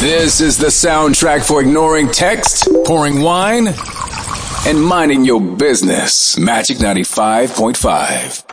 This is the soundtrack for ignoring text, pouring wine, and minding your business. Magic 95.5.